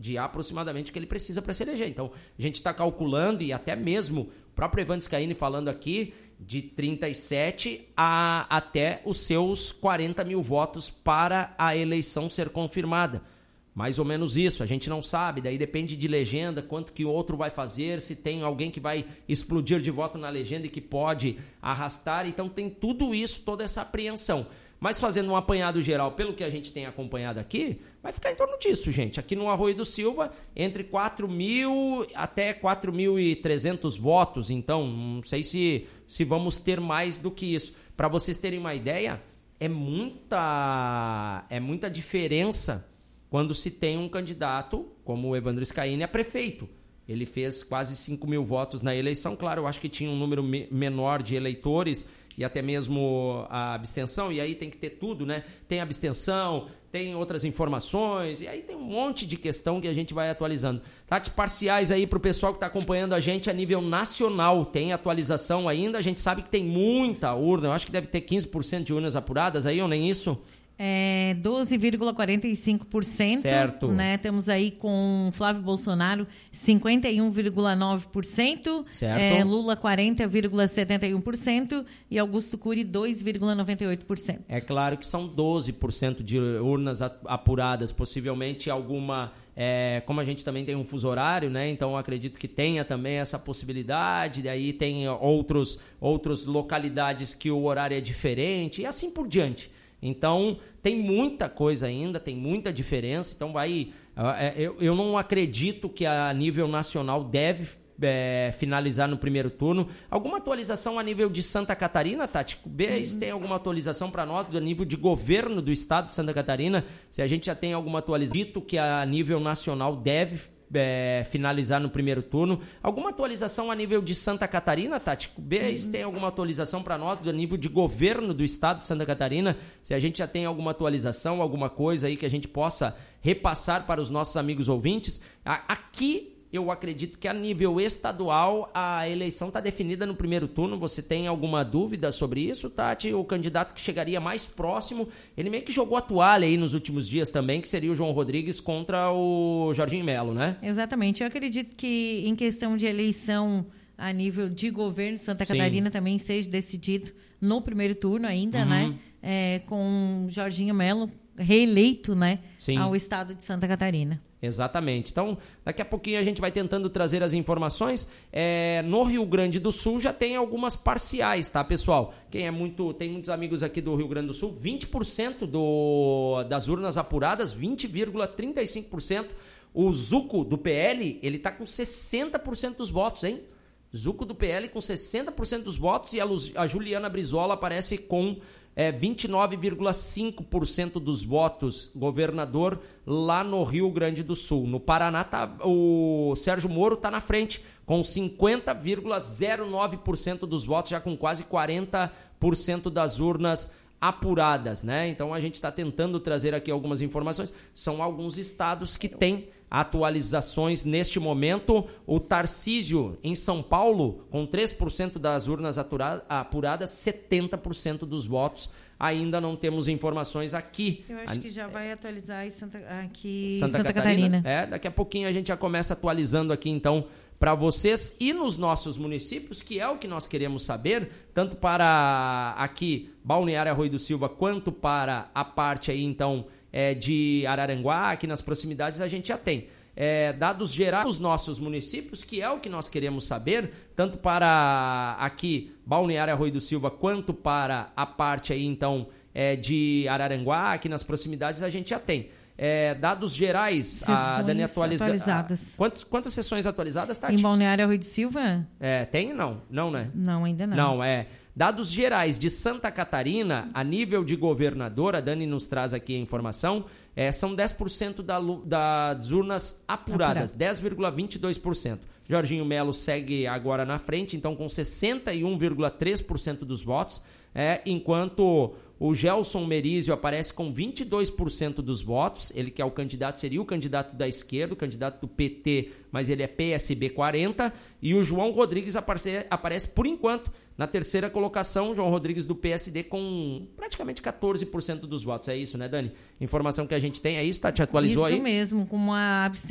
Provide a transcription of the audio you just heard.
de aproximadamente o que ele precisa para se eleger. Então, a gente está calculando, e até mesmo o próprio Evandro Scaini falando aqui, de 37 a até os seus 40 mil votos para a eleição ser confirmada. Mais ou menos isso, a gente não sabe, daí depende de legenda, quanto que o outro vai fazer, se tem alguém que vai explodir de voto na legenda e que pode arrastar, então tem tudo isso, toda essa apreensão. Mas fazendo um apanhado geral, pelo que a gente tem acompanhado aqui, vai ficar em torno disso, gente. Aqui no Arroio do Silva, entre 4 mil até 4.300 votos, então não sei se vamos ter mais do que isso. Para vocês terem uma ideia, é muita diferença quando se tem um candidato como o Evandro Scaini a prefeito. Ele fez quase 5 mil votos na eleição. Claro, eu acho que tinha um número menor de eleitores e até mesmo a abstenção, e aí tem que ter tudo, né? Tem abstenção, tem outras informações, e aí tem um monte de questão que a gente vai atualizando. Tati, parciais aí para o pessoal que está acompanhando a gente a nível nacional. Tem atualização ainda? A gente sabe que tem muita urna, eu acho que deve ter 15% de urnas apuradas aí, ou nem isso? 12,45%. Certo. Né? Temos aí com Flávio Bolsonaro 51,9%. Certo. Lula 40,71% e Augusto Cury 2,98%. É claro que são 12% de urnas apuradas, possivelmente alguma... como a gente também tem um fuso horário, né? Então eu acredito que tenha também essa possibilidade, daí tem outras localidades que o horário é diferente e assim por diante. Então, tem muita coisa ainda, tem muita diferença. Então, eu não acredito que a nível nacional deve finalizar no primeiro turno. Alguma atualização a nível de Santa Catarina, Tati? Se tem alguma atualização para nós do nível de governo do estado de Santa Catarina? Se a gente já tem alguma atualização, dito que a nível nacional deve finalizar no primeiro turno. Alguma atualização a nível de Santa Catarina, Tati? Se tem alguma atualização para nós do nível de governo do estado de Santa Catarina? Se a gente já tem alguma atualização, alguma coisa aí que a gente possa repassar para os nossos amigos ouvintes. Aqui eu acredito que a nível estadual a eleição está definida no primeiro turno. Você tem alguma dúvida sobre isso, Tati? O candidato que chegaria mais próximo, ele meio que jogou a toalha aí nos últimos dias também, que seria o João Rodrigues contra o Jorginho Melo, né? Exatamente. Eu acredito que em questão de eleição a nível de governo, Santa Catarina também seja decidido no primeiro turno ainda, né? Com Jorginho Melo reeleito, né? Ao estado de Santa Catarina. Exatamente. Então, daqui a pouquinho a gente vai tentando trazer as informações. No Rio Grande do Sul já tem algumas parciais, tá, pessoal? Tem muitos amigos aqui do Rio Grande do Sul, 20% das urnas apuradas, 20,35%. O Zuco do PL, ele tá com 60% dos votos, hein? Zuco do PL com 60% dos votos e a Juliana Brizola aparece com 29,5% dos votos, governador lá no Rio Grande do Sul. No Paraná, o Sérgio Moro está na frente, com 50,09% dos votos, já com quase 40% das urnas apuradas, né? Então a gente está tentando trazer aqui algumas informações. São alguns estados que têm atualizações neste momento. O Tarcísio, em São Paulo, com 3% das urnas apuradas, 70% dos votos. Ainda não temos informações aqui. Eu acho que já vai atualizar aqui Santa Catarina. Daqui a pouquinho a gente já começa atualizando aqui, então, para vocês e nos nossos municípios, que é o que nós queremos saber, tanto para aqui Balneário Arroio do Silva, quanto para a parte aí, então, de Araranguá, aqui nas proximidades, a gente já tem. Dados gerais dos nossos municípios, que é o que nós queremos saber, tanto para aqui Balneário Arroio do Silva, quanto para a parte aí, então, de Araranguá, aqui nas proximidades, a gente já tem. Dados gerais, a Dani atualizadas. Quantas sessões atualizadas, Tati? Em Balneário Arroio do Silva? Tem? Não, né? Não, ainda não. Não, dados gerais de Santa Catarina, a nível de governador, a Dani nos traz aqui a informação, são 10% das urnas apuradas. 10,22%. Jorginho Melo segue agora na frente, então com 61,3% dos votos, enquanto o Gelson Merizio aparece com 22% dos votos, ele que é o candidato, seria o candidato da esquerda, o candidato do PT, mas ele é PSB 40, e o João Rodrigues aparece por enquanto na terceira colocação, João Rodrigues do PSD com praticamente 14% dos votos, é isso, né, Dani? Informação que a gente tem, é isso, Tati? Atualizou aí? Isso mesmo, com uma abstenção